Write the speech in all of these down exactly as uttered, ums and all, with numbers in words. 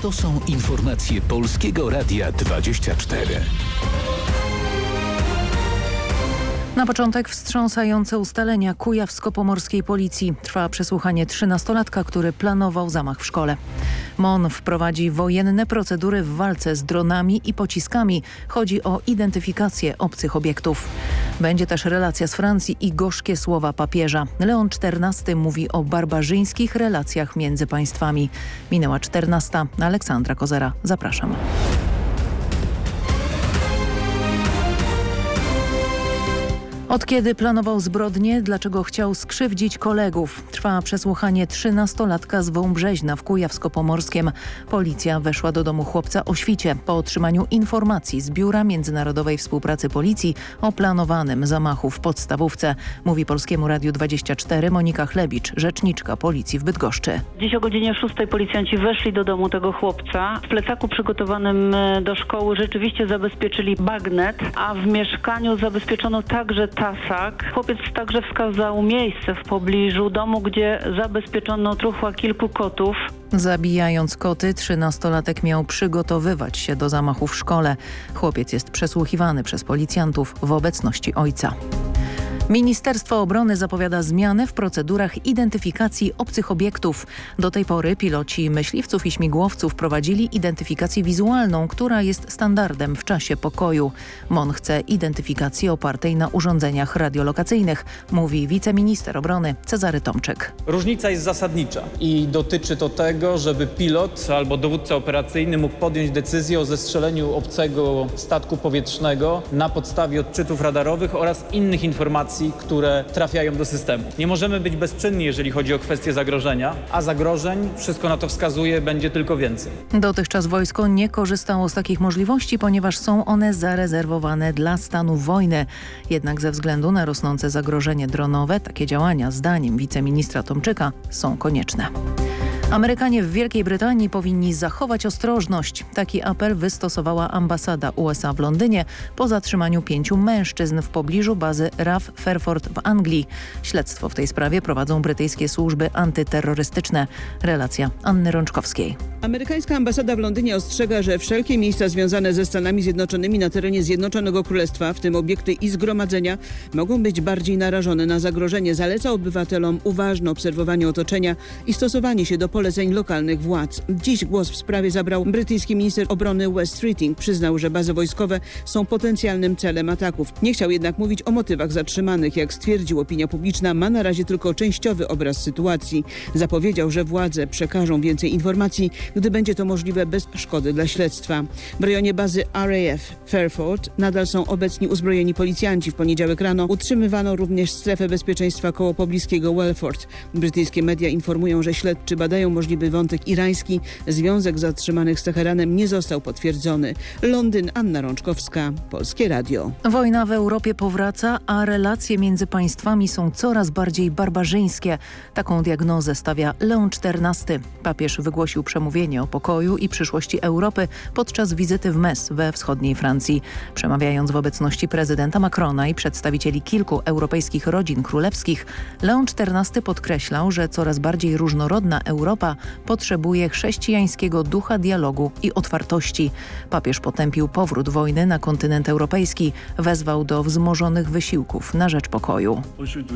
To są informacje Polskiego Radia dwadzieścia cztery. Na początek wstrząsające ustalenia kujawsko-pomorskiej policji. Trwa przesłuchanie trzynastolatka, który planował zamach w szkole. M O N wprowadzi wojenne procedury w walce z dronami i pociskami. Chodzi o identyfikację obcych obiektów. Będzie też relacja z Francji i gorzkie słowa papieża. Leon czternasty mówi o barbarzyńskich relacjach między państwami. Minęła czternasta. Aleksandra Kozera. Zapraszam. Od kiedy planował zbrodnię, dlaczego chciał skrzywdzić kolegów? Trwa przesłuchanie trzynastolatka z Wąbrzeźna w Kujawsko-Pomorskiem. Policja weszła do domu chłopca o świcie po otrzymaniu informacji z Biura Międzynarodowej Współpracy Policji o planowanym zamachu w podstawówce. Mówi Polskiemu Radiu dwadzieścia cztery Monika Chlebicz, rzeczniczka policji w Bydgoszczy. Dziś o godzinie szóstej policjanci weszli do domu tego chłopca. W plecaku przygotowanym do szkoły rzeczywiście zabezpieczyli bagnet, a w mieszkaniu zabezpieczono także tasak. Chłopiec także wskazał miejsce w pobliżu domu, gdzie zabezpieczono truchła kilku kotów. Zabijając koty, trzynastolatek miał przygotowywać się do zamachu w szkole. Chłopiec jest przesłuchiwany przez policjantów w obecności ojca. Ministerstwo Obrony zapowiada zmiany w procedurach identyfikacji obcych obiektów. Do tej pory piloci myśliwców i śmigłowców prowadzili identyfikację wizualną, która jest standardem w czasie pokoju. M O N chce identyfikacji opartej na urządzeniach radiolokacyjnych, mówi wiceminister obrony Cezary Tomczyk. Różnica jest zasadnicza i dotyczy to tego, żeby pilot albo dowódca operacyjny mógł podjąć decyzję o zestrzeleniu obcego statku powietrznego na podstawie odczytów radarowych oraz innych informacji, które trafiają do systemu. Nie możemy być bezczynni, jeżeli chodzi o kwestie zagrożenia, a zagrożeń, wszystko na to wskazuje, będzie tylko więcej. Dotychczas wojsko nie korzystało z takich możliwości, ponieważ są one zarezerwowane dla stanu wojny. Jednak ze względu na rosnące zagrożenie dronowe, takie działania, zdaniem wiceministra Tomczyka, są konieczne. Amerykanie w Wielkiej Brytanii powinni zachować ostrożność. Taki apel wystosowała ambasada U S A w Londynie po zatrzymaniu pięciu mężczyzn w pobliżu bazy R A F Fairford w Anglii. Śledztwo w tej sprawie prowadzą brytyjskie służby antyterrorystyczne. Relacja Anny Rączkowskiej. Amerykańska ambasada w Londynie ostrzega, że wszelkie miejsca związane ze Stanami Zjednoczonymi na terenie Zjednoczonego Królestwa, w tym obiekty i zgromadzenia, mogą być bardziej narażone na zagrożenie. Zaleca obywatelom uważne obserwowanie otoczenia i stosowanie się do poleceń lokalnych władz. Dziś głos w sprawie zabrał brytyjski minister obrony Wes Streeting. Przyznał, że bazy wojskowe są potencjalnym celem ataków. Nie chciał jednak mówić o motywach zatrzymanych. Jak stwierdził, opinia publiczna ma na razie tylko częściowy obraz sytuacji. Zapowiedział, że władze przekażą więcej informacji, gdy będzie to możliwe bez szkody dla śledztwa. W rejonie bazy R A F Fairford nadal są obecni uzbrojeni policjanci. W poniedziałek rano utrzymywano również strefę bezpieczeństwa koło pobliskiego Welford. Brytyjskie media informują, że śledczy badają możliwy wątek irański. Związek zatrzymanych z Teheranem nie został potwierdzony. Londyn, Anna Rączkowska, Polskie Radio. Wojna w Europie powraca, a relacje między państwami są coraz bardziej barbarzyńskie. Taką diagnozę stawia Leon czternasty. Papież wygłosił przemówienie o pokoju i przyszłości Europy podczas wizyty w Metz we wschodniej Francji. Przemawiając w obecności prezydenta Macrona i przedstawicieli kilku europejskich rodzin królewskich, Leon czternasty podkreślał, że coraz bardziej różnorodna Europa potrzebuje chrześcijańskiego ducha dialogu i otwartości. Papież potępił powrót wojny na kontynent europejski, wezwał do wzmożonych wysiłków na rzecz pokoju.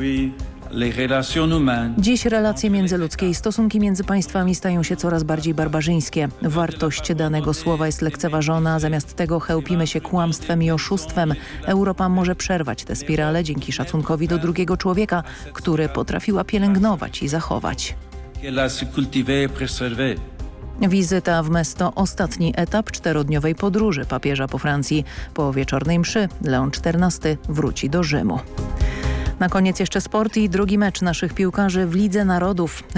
Dziś relacje międzyludzkie i stosunki między państwami stają się coraz bardziej barbarzyńskie. Wartość danego słowa jest lekceważona, a zamiast tego chełpimy się kłamstwem i oszustwem. Europa może przerwać tę spiralę dzięki szacunkowi do drugiego człowieka, który potrafiła pielęgnować i zachować. Wizyta w Metz to ostatni etap czterodniowej podróży papieża po Francji. Po wieczornej mszy Leon czternasty wróci do Rzymu. Na koniec jeszcze sport i drugi mecz naszych piłkarzy w Lidze Narodów.